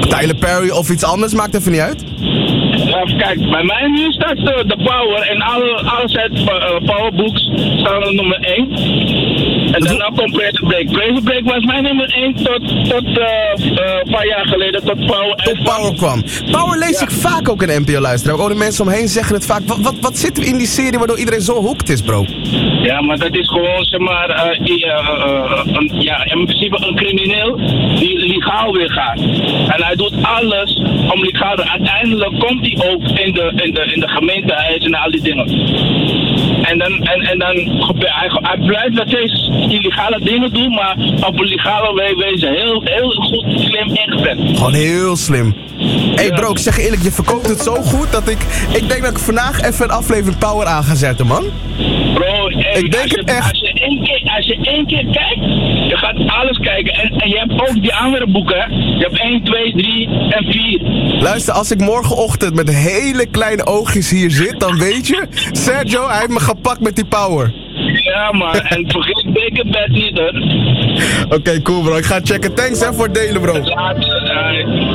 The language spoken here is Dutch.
Tyler Perry of iets anders, maakt even niet uit. Kijk, bij mij nu staat de Power en alle set Powerbooks staan op nummer 1. En daarna komt Prison Break. Prison Break was mijn nummer 1 tot een paar jaar geleden, tot Power. Tot Power kwam. Power lees ik vaak ook in NPO luisteren. Ook de mensen omheen zeggen het vaak. Wat zit er in die serie waardoor iedereen zo hooked is, bro? Ja, maar dat is gewoon, zeg maar, in principe een crimineel die legaal weer gaat. En hij doet alles om legaal. Uiteindelijk komt hij ook in de gemeentehuis en al die dingen. En dan hij blijft nog steeds illegale dingen doen, maar op een legale wijze heel goed, slim ingezet. Gewoon heel slim. Hey bro, ik zeg je eerlijk, je verkoopt het zo goed dat ik denk dat ik vandaag even een aflevering Power aan ga zetten, man. Bro, ik denk het echt. Als je één keer kijkt, je gaat alles kijken. En je hebt ook die andere boeken, hè. Je hebt 1, 2, 3 en 4. Luister, als ik morgenochtend met hele kleine oogjes hier zit, dan weet je, Sergio, hij heeft me gepakt met die Power. Ja man, en vergeet Breaking Bad niet, hoor. Oké, cool bro, ik ga checken. Thanks hè voor het delen, bro. Later,